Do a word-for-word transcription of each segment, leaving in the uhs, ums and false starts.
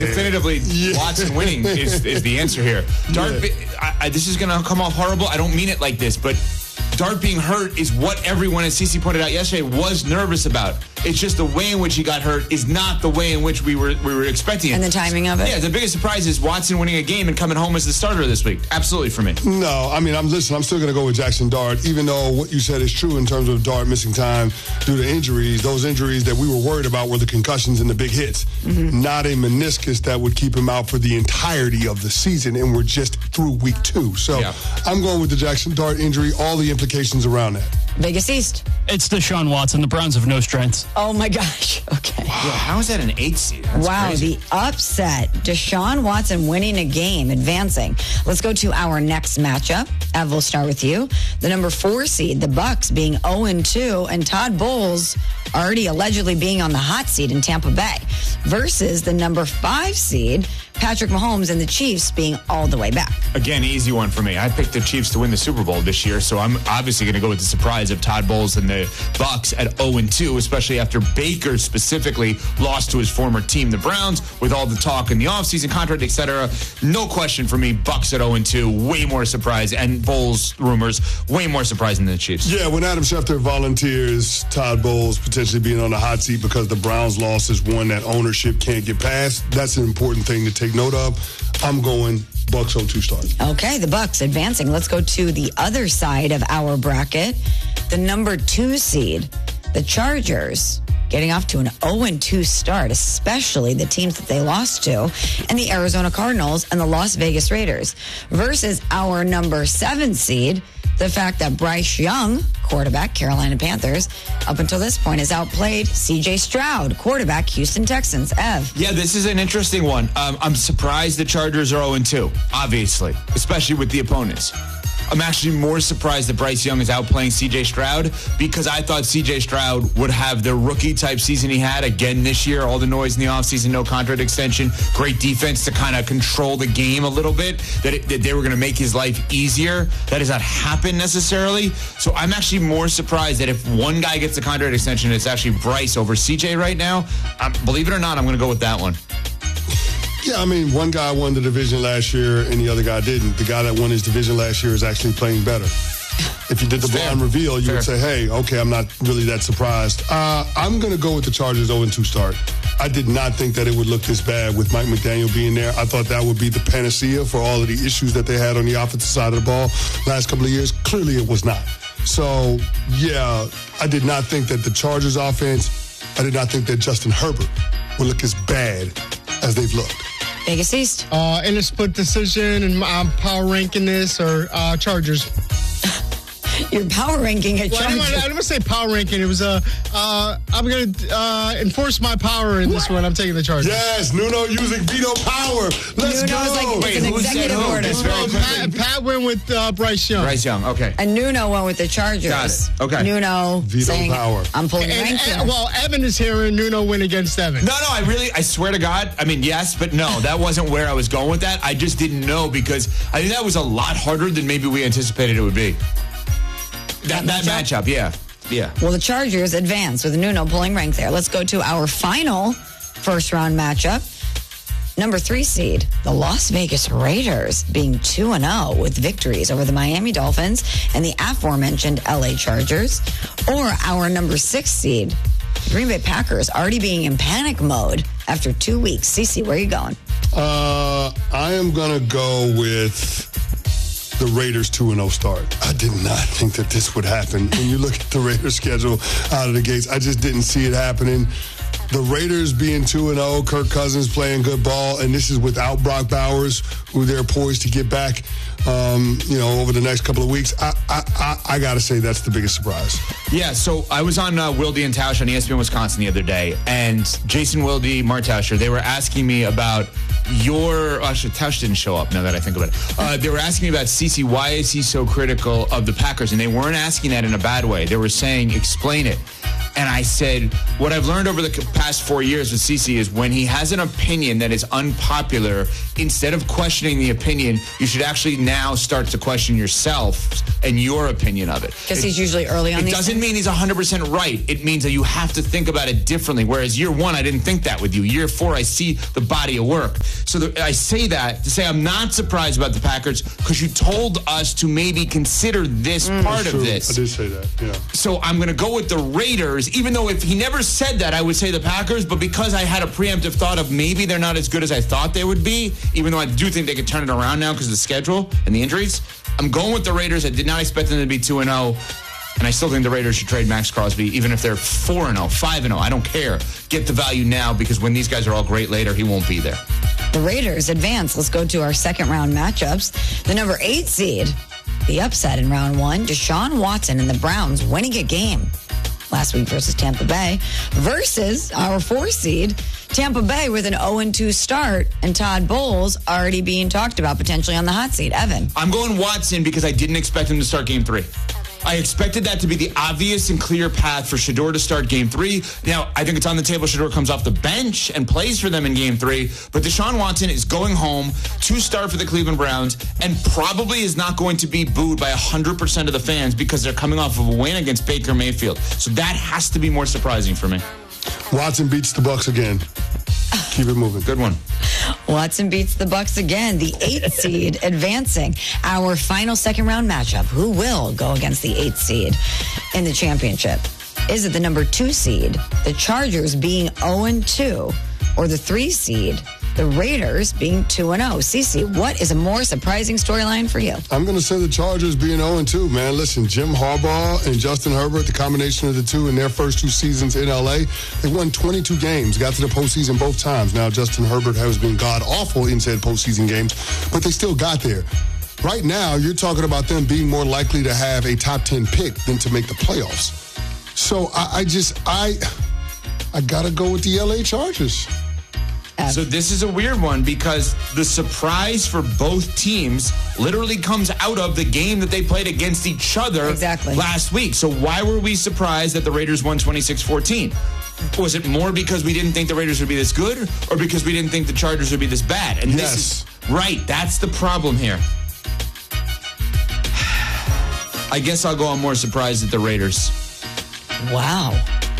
Definitively, yeah. Watson winning is, is the answer here. Dart, yeah. I, I, this is going to come off horrible. I don't mean it like this, but Dart being hurt is what everyone, as Cece pointed out yesterday, was nervous about. It's just the way in which he got hurt is not the way in which we were we were expecting it. And the timing of it? Yeah, the biggest surprise is Watson winning a game and coming home as the starter this week. Absolutely for me. No, I mean, I'm listen, I'm still going to go with Jackson Dart, even though what you said is true in terms of Dart missing time due to injuries. Those injuries that we were worried about were the concussions and the big hits, mm-hmm. not a meniscus that would keep him out for the entirety of the season, and we're just through week two. So yeah. I'm going with the Jackson Dart injury, all the implications around that. Vegas East. It's Deshaun Watson. The Browns have no strengths. Oh, my gosh. Okay. Wow. Yeah, how is that an eight seed? That's wow, crazy. The upset. Deshaun Watson winning a game, advancing. Let's go to our next matchup. Ev, we'll start with you. The number four seed, the Bucks, being oh and two, and Todd Bowles already allegedly being on the hot seat in Tampa Bay, versus the number five seed, Patrick Mahomes, and the Chiefs being all the way back. Again, easy one for me. I picked the Chiefs to win the Super Bowl this year, so I'm obviously going to go with the surprise of Todd Bowles and the Bucks at oh and two, especially after Baker specifically lost to his former team, the Browns, with all the talk in the offseason contract, et cetera. No question for me, Bucks at oh and two, way more surprise, and Bowles rumors, way more surprising than the Chiefs. Yeah, when Adam Schefter volunteers Todd Bowles potentially being on the hot seat because the Browns loss is one that ownership can't get past, that's an important thing to take note of. I'm going Bucks oh two start. Okay, the Bucks advancing. Let's go to the other side of our bracket. The number two seed, the Chargers, getting off to an oh and two start, especially the teams that they lost to, and the Arizona Cardinals and the Las Vegas Raiders, versus our number seven seed, the fact that Bryce Young, quarterback, Carolina Panthers, up until this point has outplayed C J Stroud, quarterback, Houston Texans. Ev. Yeah, this is an interesting one. Um, I'm surprised the Chargers are oh and two, obviously, especially with the opponents. I'm actually more surprised that Bryce Young is outplaying C J Stroud, because I thought C J Stroud would have the rookie-type season he had again this year. All the noise in the offseason, no contract extension, great defense to kind of control the game a little bit, that, it, that they were going to make his life easier. That has not happened necessarily. So I'm actually more surprised that if one guy gets a contract extension, it's actually Bryce over C J right now. Um, believe it or not, I'm going to go with that one. Yeah, I mean, one guy won the division last year and the other guy didn't. The guy that won his division last year is actually playing better. If you did the Fair. blind reveal, you Fair. would say, hey, okay, I'm not really that surprised. Uh, I'm going to go with the Chargers oh and two start. I did not think that it would look this bad with Mike McDaniel being there. I thought that would be the panacea for all of the issues that they had on the offensive side of the ball last couple of years. Clearly, it was not. So, yeah, I did not think that the Chargers offense, I did not think that Justin Herbert would look as bad as they've looked. Vegas East. Uh, in a split decision, and I'm power ranking this, or uh, Chargers. You're power ranking a Well, I, Chargers. didn't, I didn't say power ranking. It was a. Uh, uh, I'm going to uh, enforce my power in this one. I'm taking the Chargers. Yes, Nuno using veto power. Let's Nuno's go. like, it's Wait, an who said executive who? order. It's very Well, Pat, Pat went with uh, Bryce Young. Bryce Young, okay. And Nuno went with the Chargers. Got it. Okay. Nuno Veto saying, power. I'm pulling And, rank here. and, well, Evan is here, and Nuno went against Evan. No, no, I really, I swear to God, I mean, yes, but no, that wasn't where I was going with that. I just didn't know, because I think that was a lot harder than maybe we anticipated it would be. That, that matchup, yeah. Yeah. Well, the Chargers advance with Nuno pulling rank there. Let's go to our final first round matchup. Number three seed, the Las Vegas Raiders, being two and oh with victories over the Miami Dolphins and the aforementioned L A Chargers. Or our number six seed, Green Bay Packers, already being in panic mode after two weeks. Cece, where are you going? Uh, I am going to go with the Raiders two and oh start. I did not think that this would happen. When you look at the Raiders schedule out of the gates, I just didn't see it happening. The Raiders being two and oh, Kirk Cousins playing good ball, and this is without Brock Bowers, who they're poised to get back, um, you know, over the next couple of weeks. I I, I, I got to say that's the biggest surprise. Yeah, so I was on uh, Wilde and Tausch on E S P N Wisconsin the other day, and Jason Wilde, Mark Tauscher, they were asking me about your... Actually, Tausch didn't show up, now that I think about it. Uh, they were asking me about Cece, why is he so critical of the Packers? And they weren't asking that in a bad way. They were saying, explain it. And I said, what I've learned over the past four years with CeCe is when he has an opinion that is unpopular, instead of questioning the opinion, you should actually now start to question yourself and your opinion of it. Because he's usually early on It these doesn't things. mean he's one hundred percent right. It means that you have to think about it differently. Whereas year one, I didn't think that with you. Year four, I see the body of work. So the, I say that to say I'm not surprised about the Packers because you told us to maybe consider this part True. of this. I did say that, yeah. So I'm going to go with the Raiders, even though if he never said that, I would say the Packers. But because I had a preemptive thought of maybe they're not as good as I thought they would be, even though I do think they could turn it around now because of the schedule and the injuries, I'm going with the Raiders. I did not expect them to be two and oh. And I still think the Raiders should trade Max Crosby, even if they're four and oh, five and oh. I don't care. Get the value now because when these guys are all great later, he won't be there. The Raiders advance. Let's go to our second round matchups. The number eight seed, the upset in round one, Deshaun Watson and the Browns winning a game last week versus Tampa Bay, versus our four seed, Tampa Bay, with an oh and two start, and Todd Bowles already being talked about potentially on the hot seat. Evan. I'm going Watson because I didn't expect him to start game three. I expected that to be the obvious and clear path for Shedeur to start game three. Now, I think it's on the table. Shedeur comes off the bench and plays for them in game three. But Deshaun Watson is going home to start for the Cleveland Browns and probably is not going to be booed by one hundred percent of the fans because they're coming off of a win against Baker Mayfield. So that has to be more surprising for me. Watson beats the Bucs again. Keep it moving. Good one. Watson beats the Bucs again. The eighth seed advancing. Our final second round matchup. Who will go against the eighth seed in the championship? Is it the number two seed, the Chargers being oh and two, or the three seed, the Raiders being two and oh? CeCe, what is a more surprising storyline for you? I'm going to say the Chargers being oh and two, man. Listen, Jim Harbaugh and Justin Herbert, the combination of the two in their first two seasons in L A, they won twenty-two games, got to the postseason both times. Now, Justin Herbert has been god-awful in said postseason games, but they still got there. Right now, you're talking about them being more likely to have a top ten pick than to make the playoffs. So I, I just, I, I got to go with the L A Chargers. So this is a weird one because the surprise for both teams literally comes out of the game that they played against each other exactly. last week. So why were we surprised that the Raiders won twenty-six fourteen? Was it more because we didn't think the Raiders would be this good or because we didn't think the Chargers would be this bad? And yes. This is, right, that's the problem here. I guess I'll go on more surprised at the Raiders. Wow.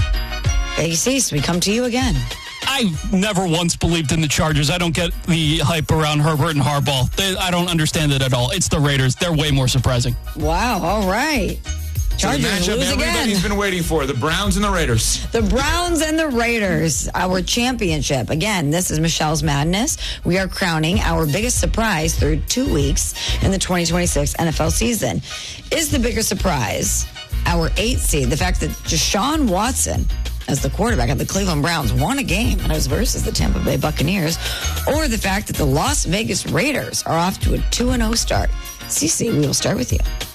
Big Cease, we come to you again. I've never once believed in the Chargers. I don't get the hype around Herbert and Harbaugh. They, I don't understand it at all. It's the Raiders. They're way more surprising. Wow, all right. Chargers so the matchup lose again. Everybody's been waiting for, the Browns and the Raiders. The Browns and the Raiders, our championship. Again, this is Michelle's Madness. We are crowning our biggest surprise through two weeks in the twenty twenty-six N F L season. Is the bigger surprise our eighth seed, the fact that Deshaun Watson, as the quarterback of the Cleveland Browns, won a game and it was versus the Tampa Bay Buccaneers, or the fact that the Las Vegas Raiders are off to a two and oh start? CeCe, we will start with you.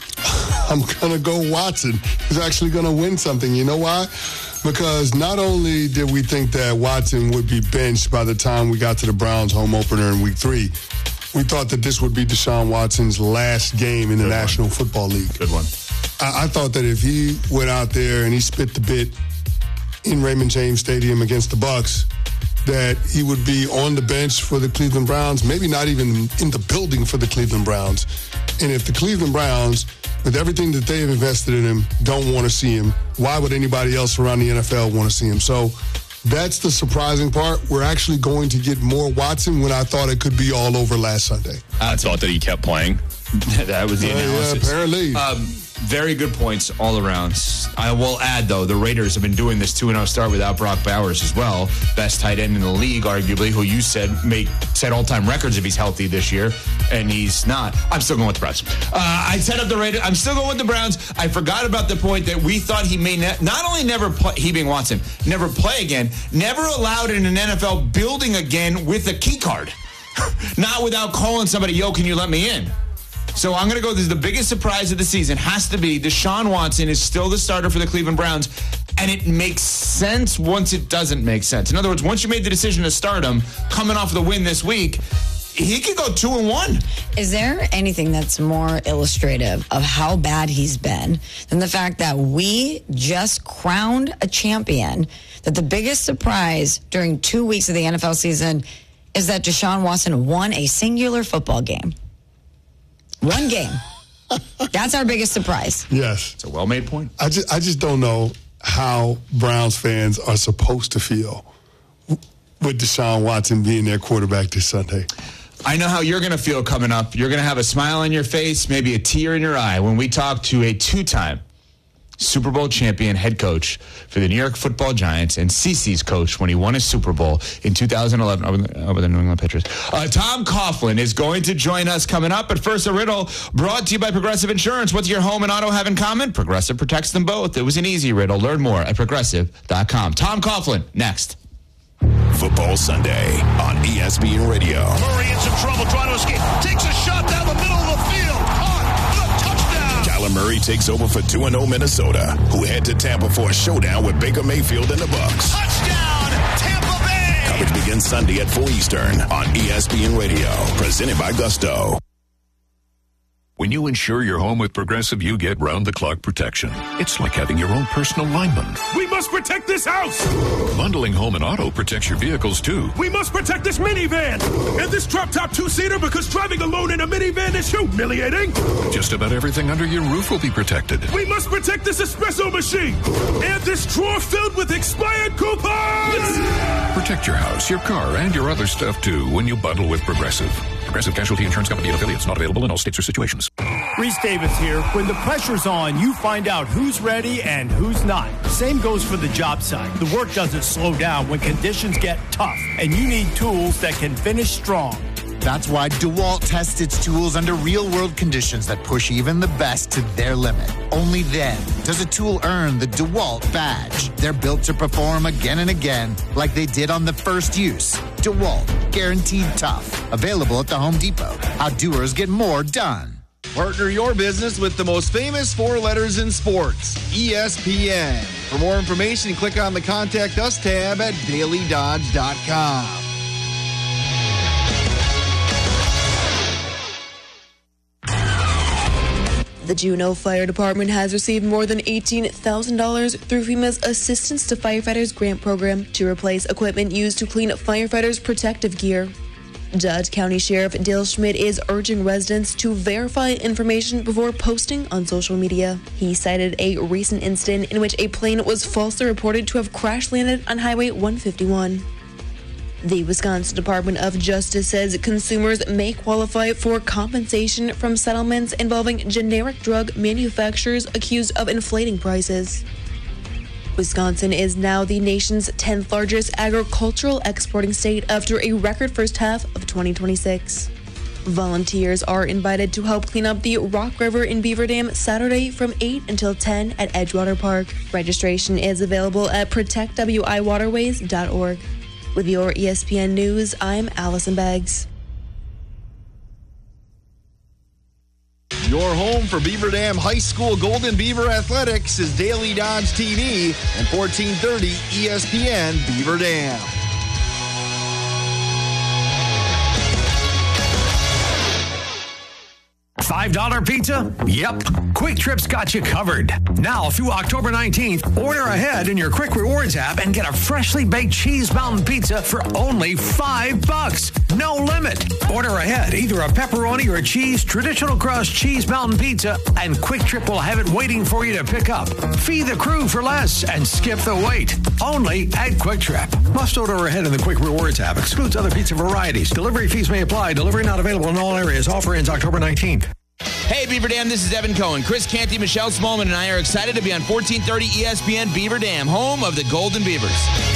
I'm going to go Watson. He's actually going to win something. You know why? Because not only did we think that Watson would be benched by the time we got to the Browns home opener in week three, we thought that this would be Deshaun Watson's last game in the Good National one. Football League. Good one. I, I thought that if he went out there and he spit the bit in Raymond James Stadium against the Bucs, that he would be on the bench for the Cleveland Browns, maybe not even in the building for the Cleveland Browns. And if the Cleveland Browns, with everything that they have invested in him, don't want to see him, why would anybody else around the N F L want to see him? So that's the surprising part. We're actually going to get more Watson when I thought it could be all over last Sunday. I thought that he kept playing. That was the Uh, analysis. yeah, apparently. Um, very good points all around. I will add, though, the Raiders have been doing this two and oh start without Brock Bowers as well. Best tight end in the league, arguably, who you said may set all-time records if he's healthy this year, and he's not. I'm still going with the Browns. Uh, I set up the Raiders. I'm still going with the Browns. I forgot about the point that we thought he may ne- not only never play, he being Watson, never play again, never allowed in an N F L building again with a key card. Not without calling somebody, yo, can you let me in? So I'm going to go, this is the biggest surprise of the season, has to be Deshaun Watson is still the starter for the Cleveland Browns, and it makes sense once it doesn't make sense. In other words, once you made the decision to start him, coming off the win this week, he could go two and one. Is there anything that's more illustrative of how bad he's been than the fact that we just crowned a champion, that the biggest surprise during two weeks of the N F L season is that Deshaun Watson won a singular football game? One game. That's our biggest surprise. Yes. It's a well-made point. I just, I just don't know how Browns fans are supposed to feel with Deshaun Watson being their quarterback this Sunday. I know how you're going to feel coming up. You're going to have a smile on your face, maybe a tear in your eye when we talk to a two-time Super Bowl champion head coach for the New York Football Giants and C C's coach when he won a Super Bowl in two thousand eleven over the, over the New England Patriots. Uh, Tom Coughlin is going to join us coming up. But first, a riddle brought to you by Progressive Insurance. What's your home and auto have in common? Progressive protects them both. It was an easy riddle. Learn more at progressive dot com. Tom Coughlin, next. Football Sunday on E S P N Radio. Murray in some trouble trying to escape. Takes a shot down the middle of the field. On the touchdown. Kyler Murray takes over for two and oh Minnesota, who head to Tampa for a showdown with Baker Mayfield and the Bucs. Touchdown, Tampa Bay. Coverage begins Sunday at four Eastern on E S P N Radio. Presented by Gusto. When you insure your home with Progressive, you get round-the-clock protection. It's like having your own personal lineman. We must protect this house! Bundling home and auto protects your vehicles, too. We must protect this minivan! And this drop-top two-seater, because driving alone in a minivan is humiliating! Just about everything under your roof will be protected. We must protect this espresso machine! And this drawer filled with expired coupons! Protect your house, your car, and your other stuff, too, when you bundle with Progressive. Progressive Casualty Insurance Company and affiliates, not available in all states or situations. Reese Davis here. When the pressure's on, you find out who's ready and who's not. Same goes for the job site. The work doesn't slow down when conditions get tough, and you need tools that can finish strong. That's why DeWalt tests its tools under real-world conditions that push even the best to their limit. Only then does a tool earn the DeWalt badge. They're built to perform again and again, like they did on the first use. DeWalt, guaranteed tough. Available at the Home Depot. How doers get more done. Partner your business with the most famous four letters in sports, E S P N. For more information, click on the Contact Us tab at daily dodge dot com. The Juneau Fire Department has received more than eighteen thousand dollars through FEMA's Assistance to Firefighters grant program to replace equipment used to clean firefighters' protective gear. Dodge County Sheriff Dale Schmidt is urging residents to verify information before posting on social media. He cited a recent incident in which a plane was falsely reported to have crash landed on Highway one fifty-one. The Wisconsin Department of Justice says consumers may qualify for compensation from settlements involving generic drug manufacturers accused of inflating prices. Wisconsin is now the nation's tenth largest agricultural exporting state after a record first half of twenty twenty-six. Volunteers are invited to help clean up the Rock River in Beaver Dam Saturday from eight until ten at Edgewater Park. Registration is available at protect w i waterways dot org. With your E S P N News, I'm Allison Beggs. Your home for Beaver Dam High School Golden Beaver Athletics is Daily Dodge T V and fourteen thirty E S P N Beaver Dam. five dollar pizza? Yep. Quick Trip's got you covered. Now through October nineteenth, order ahead in your Quick Rewards app and get a freshly baked cheese mountain pizza for only five bucks. No limit. Order ahead either a pepperoni or a cheese traditional crust cheese mountain pizza, and Quick Trip will have it waiting for you to pick up. Feed the crew for less and skip the wait. Only at Quick Trip. Must order ahead in the Quick Rewards app. Excludes other pizza varieties. Delivery fees may apply. Delivery not available in all areas. Offer ends October nineteenth. Hey, Beaver Dam, this is Evan Cohen. Chris Canty, Michelle Smallman, and I are excited to be on fourteen thirty E S P N Beaver Dam, home of the Golden Beavers.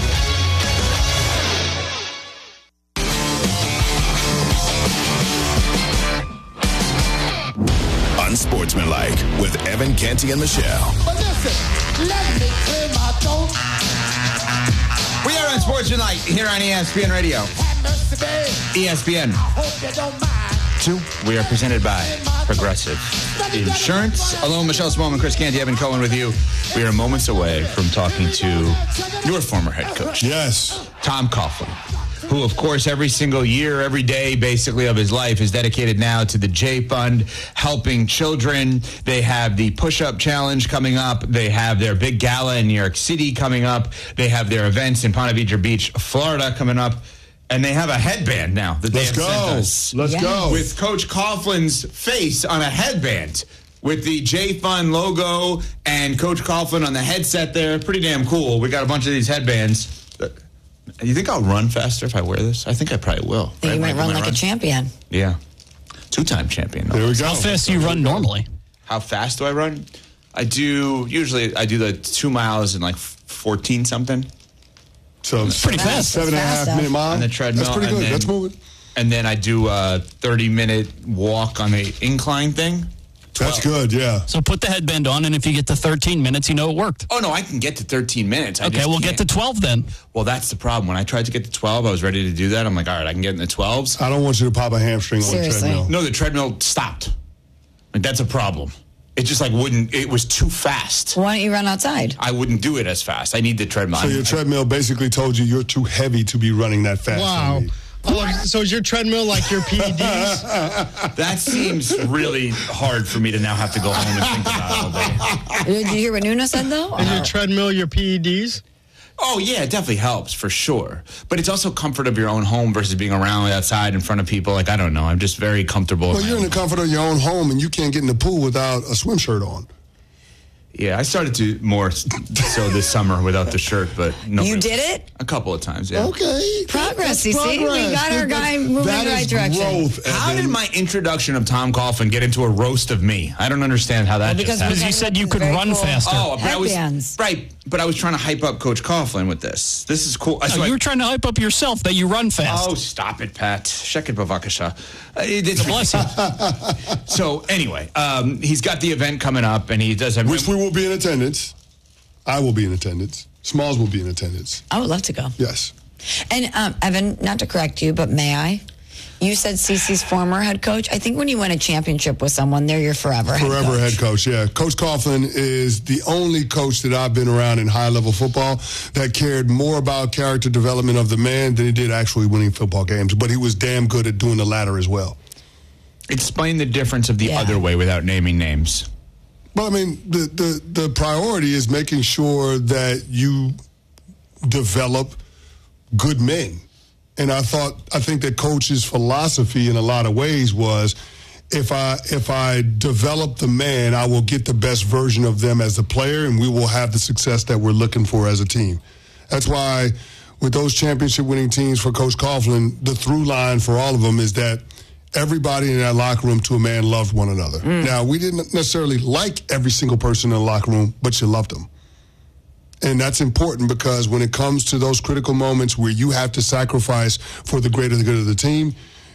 Unsportsmanlike with Evan Canty and Michelle. But listen, let me clear my throat. We are Unsportsmanlike here on E S P N Radio. E S P N. Hope you don't mind. Two, we are presented by Progressive Insurance. Hello, Michelle Smallman, Chris Canty, Evan Cohen with you. We are moments away from talking to your former head coach. Yes. Tom Coughlin. who, of course, every single year, every day, basically, of his life is dedicated now to the J Fund, helping children. They have the push-up challenge coming up. They have their big gala in New York City coming up. They have their events in Ponte Vedra Beach, Florida, coming up. And they have a headband now that they Let's have go. sent us. Let's yes. go. With Coach Coughlin's face on a headband with the J Fund logo and Coach Coughlin on the headset there. Pretty damn cool. We got a bunch of these headbands. You think I'll run faster if I wear this? I think I probably will. I think you right? might run might like run? a champion. Yeah. Two-time champion. There we go. How fast do you run normally? How fast do I run? I do, usually I do the two miles in like fourteen something. So it's pretty seven, fast. Seven and a half fast, minute mile. On the treadmill. That's pretty good. Then, That's moving. And then I do a thirty-minute walk on the incline thing. twelve. That's good, yeah. So put the headband on, and if you get to thirteen minutes, you know it worked. Oh, no, I can get to thirteen minutes. I Okay, just we'll can't. get to twelve then. Well, that's the problem. When I tried to get to twelve, I was ready to do that. I'm like, all right, I can get in the twelves. I don't want you to pop a hamstring Seriously. on the treadmill. No, the treadmill stopped. Like, that's a problem. It just like wouldn't, it was too fast. Why don't you run outside? I wouldn't do it as fast. I need the treadmill. So your I- treadmill basically told you you're too heavy to be running that fast. Wow. Oh, so is your treadmill like your P E Ds? That seems really hard for me to now have to go home and think about all day. Did you hear what Nuna said, though? Is your treadmill your P E Ds? Oh, yeah, it definitely helps, for sure. But it's also comfort of your own home versus being around outside in front of people. Like, I don't know. I'm just very comfortable. Well, you're in the comfort of your own home, and you can't get in the pool without a swim shirt on. Yeah, I started to more so this summer without the shirt, but no. You did it? A couple of times, yeah. Okay. Progress, That's you see? We progress. got our guy moving That in the right is direction. growth, How Evan. did my introduction of Tom Coughlin get into a roast of me? I don't understand how that Well, just because happened. Because you said you could Very run cool. faster. Oh, but I was Headbands. right. But I was trying to hype up Coach Coughlin with this. This is cool. No, So I- you were trying to hype up yourself that you run fast. Oh, stop it, Pat. Shekhet Bavakasha. Uh, it- it's- Bless you. So anyway, um, he's got the event coming up, and he does have Which we will be in attendance. I will be in attendance. Smalls will be in attendance. I would love to go. Yes. And um, Evan, not to correct you, but may I? You said Cece's former head coach. I think when you win a championship with someone, they're your forever head Forever coach. head coach, yeah. Coach Coughlin is the only coach that I've been around in high-level football that cared more about character development of the man than he did actually winning football games. But he was damn good at doing the latter as well. Explain the difference of the Yeah. other way without naming names. Well, I mean, the, the, the priority is making sure that you develop good men. And I thought, I think that Coach's philosophy in a lot of ways was, if I if I develop the man, I will get the best version of them as a player, and we will have the success that we're looking for as a team. That's why with those championship winning teams for Coach Coughlin, the through line for all of them is that everybody in that locker room to a man loved one another. Mm. Now, we didn't necessarily like every single person in the locker room, but you loved them. And that's important because when it comes to those critical moments where you have to sacrifice for the greater good of the team,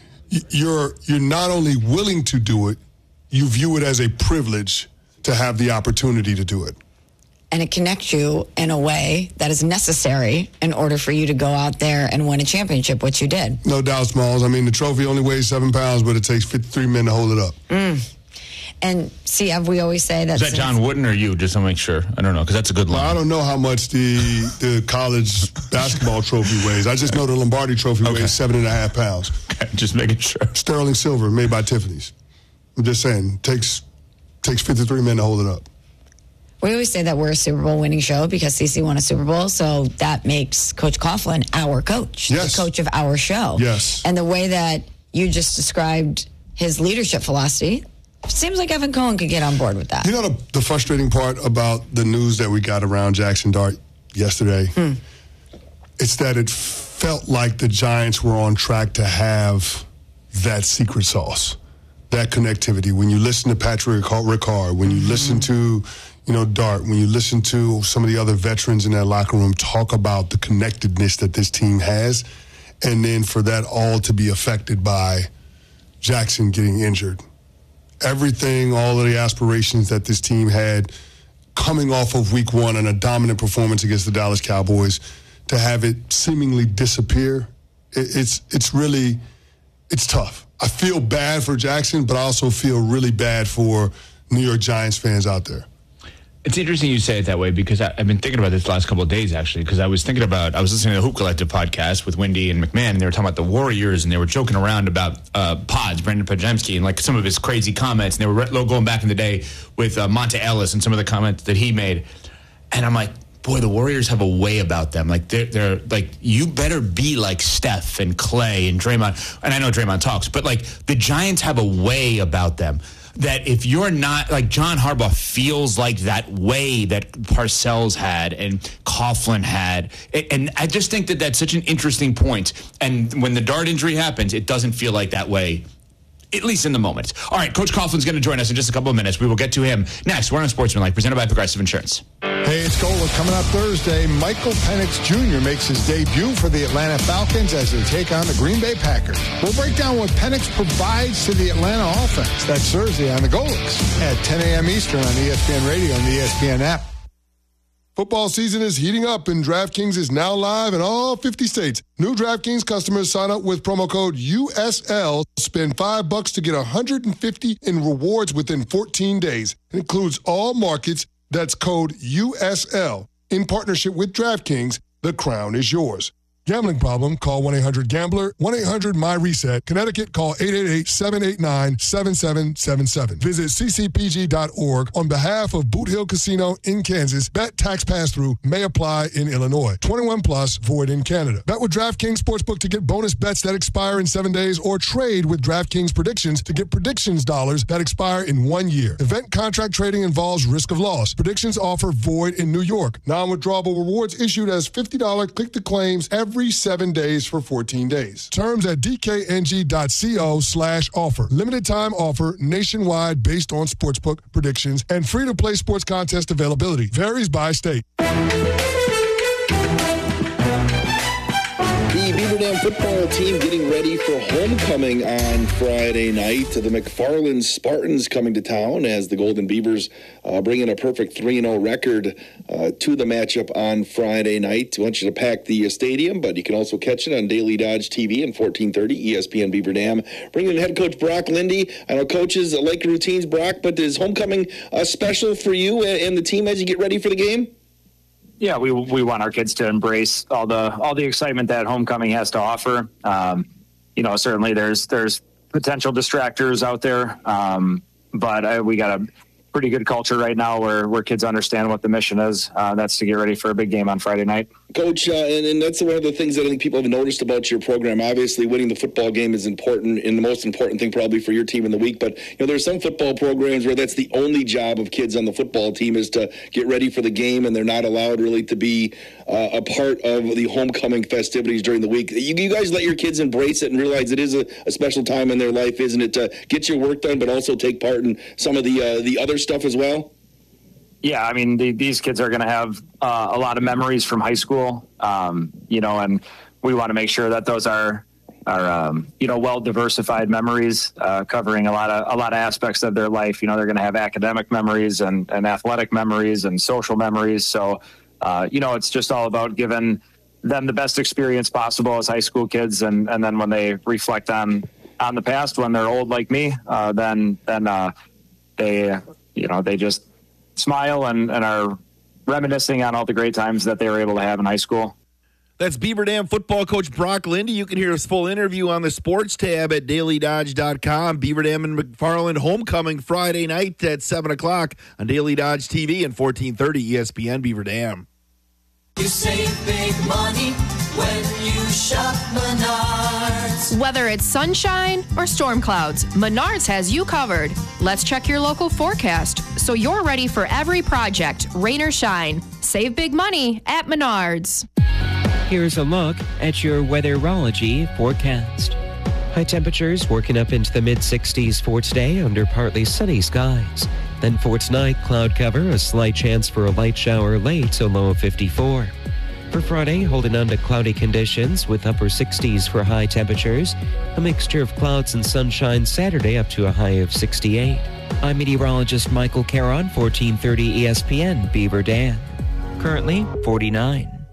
you're you're not only willing to do it, you view it as a privilege to have the opportunity to do it. And it connects you in a way that is necessary in order for you to go out there and win a championship, which you did. No doubt, Smalls. I mean, the trophy only weighs seven pounds, but it takes fifty-three men to hold it up. Mm. And see, Ev, we always say that. Is that since- John Wooden or you? Just to make sure. I don't know, because that's a good line. Well, I don't know how much the the college basketball trophy weighs. I just know the Lombardi trophy Okay. weighs seven and a half pounds. Okay, just making sure. Sterling silver, made by Tiffany's. I'm just saying, takes takes fifty-three men to hold it up. We always say that we're a Super Bowl winning show because Cece won a Super Bowl, so that makes Coach Coughlin our coach, Yes. the coach of our show. Yes. And the way that you just described his leadership philosophy, it seems like Evan Cohen could get on board with that. You know the, the frustrating part about the news that we got around Jackson Dart yesterday? Hmm. It's that it felt like the Giants were on track to have that secret sauce, that connectivity. When you listen to Patrick Ricard, when you mm-hmm. listen to, you know, Dart, when you listen to some of the other veterans in that locker room talk about the connectedness that this team has, and then for that all to be affected by Jackson getting injured. Everything, all of the aspirations that this team had coming off of week one and a dominant performance against the Dallas Cowboys, to have it seemingly disappear, it, it's it's really, it's tough. I feel bad for Jackson, but I also feel really bad for New York Giants fans out there. It's interesting you say it that way because I, I've been thinking about this the last couple of days, actually, because I was thinking about, I was listening to the Hoop Collective podcast with Wendy and McMahon, and they were talking about the Warriors, and they were joking around about uh, Pods, Brendan Podziemski, and like some of his crazy comments, and they were re- going back in the day with uh, Monta Ellis and some of the comments that he made. And I'm like, boy, the Warriors have a way about them. Like, they're, they're like, you better be like Steph and Clay and Draymond. And I know Draymond talks, but like the Giants have a way about them that if you're not, like John Harbaugh feels like that way that Parcells had and Coughlin had. And I just think that that's such an interesting point. And when the Dart injury happens, it doesn't feel like that way, at least in the moment. All right, Coach Coughlin's going to join us in just a couple of minutes. We will get to him next. We're on Sportsmanlike, presented by Progressive Insurance. Hey, it's Gola. Coming up Thursday, Michael Penix Junior makes his debut for the Atlanta Falcons as they take on the Green Bay Packers. We'll break down what Penix provides to the Atlanta offense. That's Thursday on the Golix at ten a.m. Eastern on E S P N Radio and the E S P N app. Football season is heating up, and DraftKings is now live in all fifty states. New DraftKings customers sign up with promo code U S L. Spend five bucks to get one hundred fifty in rewards within fourteen days. It includes all markets. That's code U S L. In partnership with DraftKings, the crown is yours. Gambling problem? Call one eight hundred gambler, one eight hundred M Y reset. Connecticut, call eight eight eight, seven eight nine, seven seven seven seven. Visit c c p g dot org on behalf of Boot Hill Casino in Kansas. Bet tax pass-through may apply in Illinois. twenty-one plus, void in Canada. Bet with DraftKings Sportsbook to get bonus bets that expire in seven days or trade with DraftKings Predictions to get predictions dollars that expire in one year. Event contract trading involves risk of loss. Predictions offer void in New York. Non-withdrawable rewards issued as fifty dollars click-to-claims every Every seven days for fourteen days. Terms at dkng.co slash offer. Limited time offer nationwide based on sportsbook predictions and free to play sports contest availability. Varies by state. The Beaver Dam football team getting ready for homecoming on Friday night. The McFarland Spartans coming to town as the Golden Beavers uh, bring in a perfect three and oh record uh, to the matchup on Friday night. I want you to pack the uh, stadium, but you can also catch it on Daily Dodge T V and fourteen thirty E S P N Beaver Dam. Bringing in head coach Brock Lindy. I know coaches like routines, Brock, but is homecoming uh, special for you and the team as you get ready for the game? Yeah, we we want our kids to embrace all the all the excitement that homecoming has to offer. Um, you know, certainly there's there's potential distractors out there, um, but uh, we got a pretty good culture right now where where kids understand what the mission is. Uh, that's to get ready for a big game on Friday night. Coach, uh, and, and that's one of the things that I think people have noticed about your program. Obviously, winning the football game is important and the most important thing probably for your team in the week. But, you know, there's some football programs where that's the only job of kids on the football team is to get ready for the game, and they're not allowed really to be uh, a part of the homecoming festivities during the week. You, you guys let your kids embrace it and realize it is a, a special time in their life, isn't it, to get your work done but also take part in some of the uh, the other stuff as well? Yeah, I mean, the, these kids are going to have uh, a lot of memories from high school, um, you know, and we want to make sure that those are, are um, you know, well-diversified memories uh, covering a lot of a lot of aspects of their life. You know, they're going to have academic memories and, and athletic memories and social memories. So, uh, you know, it's just all about giving them the best experience possible as high school kids. And, and then when they reflect on on the past, when they're old like me, uh, then then uh, they, you know, they just smile and, and are reminiscing on all the great times that they were able to have in high school. That's Beaver Dam football coach Brock Lindy. You can hear his full interview on the sports tab at daily dodge dot com. Beaver Dam and McFarland homecoming Friday night at seven o'clock on Daily Dodge T V and fourteen thirty E S P N Beaver Dam. You save big money when you shop Menards. Whether it's sunshine or storm clouds, Menards has you covered. Let's check your local forecast so you're ready for every project, rain or shine. Save big money at Menards. Here's a look at your weatherology forecast. High temperatures working up into the mid sixties for today under partly sunny skies. Then for tonight, cloud cover, a slight chance for a light shower late, a low of fifty-four. For Friday, holding on to cloudy conditions with upper sixties for high temperatures. A mixture of clouds and sunshine Saturday up to a high of sixty-eight. I'm meteorologist Michael Caron, fourteen thirty E S P N Beaver Dam. Currently forty-nine.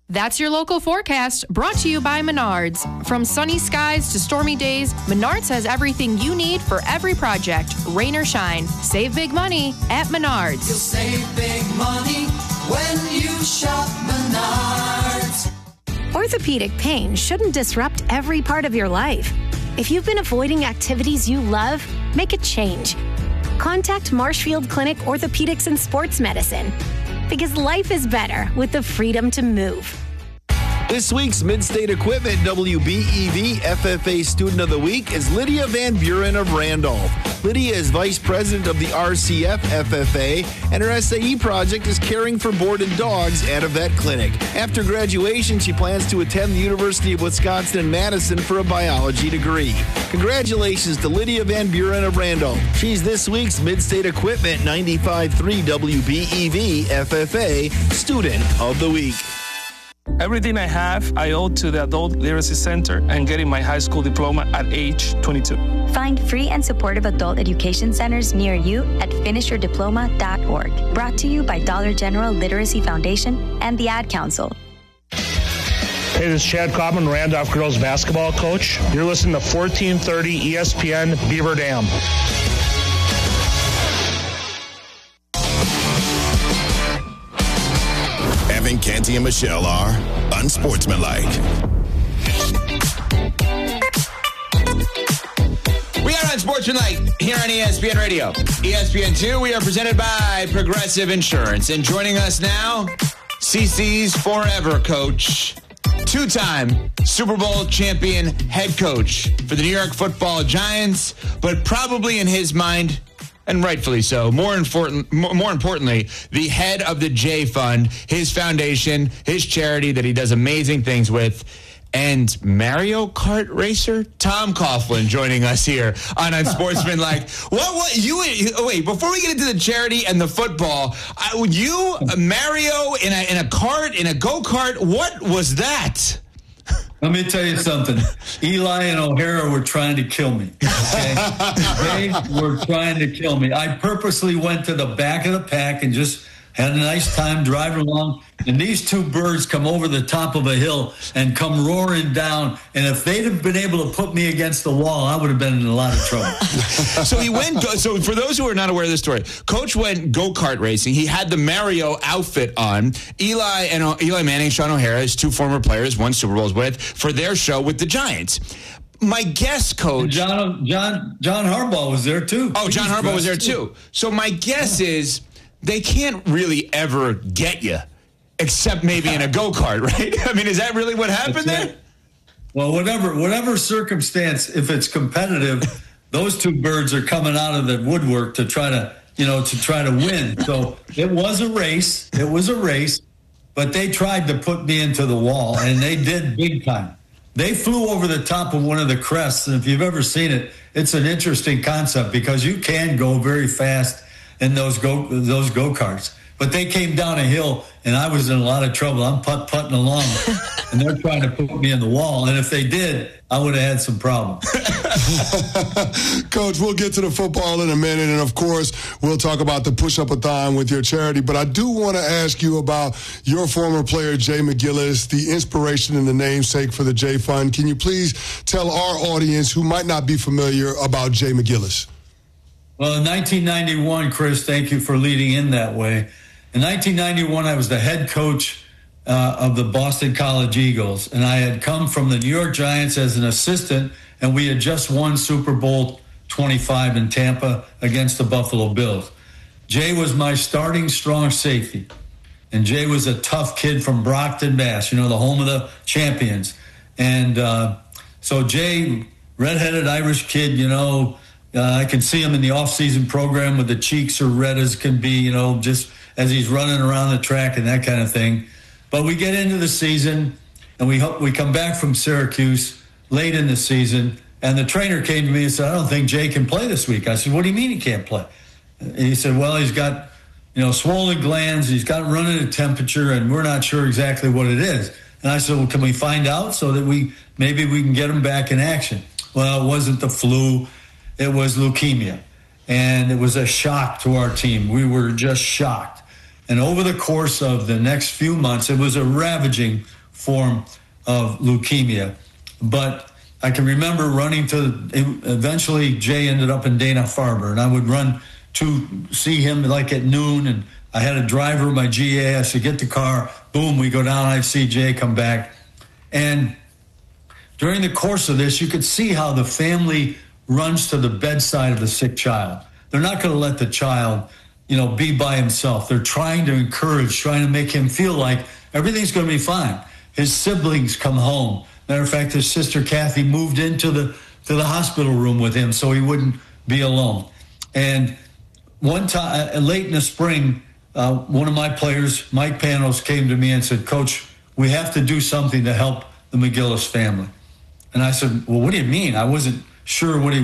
That's your local forecast, brought to you by Menards. From sunny skies to stormy days, Menards has everything you need for every project, rain or shine. Save big money at Menards. You'll save big money when you shop Menards. Orthopedic pain shouldn't disrupt every part of your life. If you've been avoiding activities you love, make a change. Contact Marshfield Clinic Orthopedics and Sports Medicine. Because life is better with the freedom to move. This week's Mid-State Equipment W B E V F F A Student of the Week is Lydia Van Buren of Randolph. Lydia is Vice President of the R C F F F A, and her S A E project is caring for boarded dogs at a vet clinic. After graduation, she plans to attend the University of Wisconsin in Madison for a biology degree. Congratulations to Lydia Van Buren of Randolph. She's this week's Mid-State Equipment ninety-five point three W B E V F F A Student of the Week. Everything I have, I owe to the Adult Literacy Center and getting my high school diploma at age twenty-two. Find free and supportive adult education centers near you at finish your diploma dot org. Brought to you by Dollar General Literacy Foundation and the Ad Council. Hey, this is Chad Cobbin, Randolph girls basketball coach. You're listening to fourteen thirty E S P N Beaver Dam. Evan, Canty, and Michelle are unsportsmanlike. We are unsportsmanlike here on E S P N Radio. E S P N two, we are presented by Progressive Insurance. And joining us now, C C's forever coach, two-time Super Bowl champion head coach for the New York Football Giants, but probably in his mind, and rightfully so, more important, more importantly, the head of the J Fund, his foundation, his charity that he does amazing things with, and Mario Kart racer Tom Coughlin joining us here on Unsportsmanlike. What? What? You? Wait. Before we get into the charity and the football, I, you, Mario, in a in a cart, in a go kart. What was that? Let me tell you something. Eli and O'Hara were trying to kill me. Okay? They were trying to kill me. I purposely went to the back of the pack and just had a nice time driving along. And these two birds come over the top of a hill and come roaring down. And if they'd have been able to put me against the wall, I would have been in a lot of trouble. So he went. Go, so for those who are not aware of this story, Coach went go-kart racing. He had the Mario outfit on. Eli and uh, Eli Manning, Sean O'Hara, his two former players, won Super Bowls with for their show with the Giants. My guess, Coach, John John John Harbaugh was there too. Oh, John Harbaugh was there too. So my guess yeah. is they can't really ever get you, except maybe in a go-kart, right? I mean, is that really what happened That's there? It. Well, whatever whatever circumstance, if it's competitive, those two birds are coming out of the woodwork to try to, you know, to try to win. So it was a race. It was a race, but they tried to put me into the wall, and they did big time. They flew over the top of one of the crests, and if you've ever seen it, it's an interesting concept because you can go very fast in those go those go-karts. But they came down a hill, and I was in a lot of trouble. I'm putt-putting along, and they're trying to put me in the wall. And if they did, I would have had some problems. Coach, we'll get to the football in a minute, and, of course, we'll talk about the push-up-a-thon with your charity. But I do want to ask you about your former player, Jay McGillis, the inspiration and the namesake for the J Fund. Can you please tell our audience who might not be familiar about Jay McGillis? Well, in nineteen ninety-one, Chris, thank you for leading in that way. In nineteen ninety-one, I was the head coach uh, of the Boston College Eagles, and I had come from the New York Giants as an assistant, and we had just won Super Bowl twenty-five in Tampa against the Buffalo Bills. Jay was my starting strong safety, and Jay was a tough kid from Brockton, Mass., you know, the home of the champions. And uh, so Jay, redheaded Irish kid, you know, Uh, I can see him in the off-season program with the cheeks are red as can be, you know, just as he's running around the track and that kind of thing. But we get into the season, and we hope we come back from Syracuse late in the season, and the trainer came to me and said, I don't think Jay can play this week. I said, what do you mean he can't play? And he said, well, he's got, you know, swollen glands, he's got running a temperature, and we're not sure exactly what it is. And I said, well, can we find out so that we maybe we can get him back in action? Well, it wasn't the flu. It was leukemia, and it was a shock to our team. We were just shocked. And over the course of the next few months, it was a ravaging form of leukemia. But I can remember running to, eventually Jay ended up in Dana-Farber, and I would run to see him like at noon, and I had a driver, my G A, I said, get the car, boom, we go down, I'd see Jay come back. And during the course of this, you could see how the family runs to the bedside of the sick child. They're not going to let the child, you know, be by himself. They're trying to encourage, trying to make him feel like everything's going to be fine. His siblings come home. Matter of fact, his sister Kathy moved into the to the hospital room with him so he wouldn't be alone. And one time, uh, late in the spring, uh, one of my players, Mike Panos, came to me and said, Coach, we have to do something to help the McGillis family. And I said, well, what do you mean? I wasn't sure what he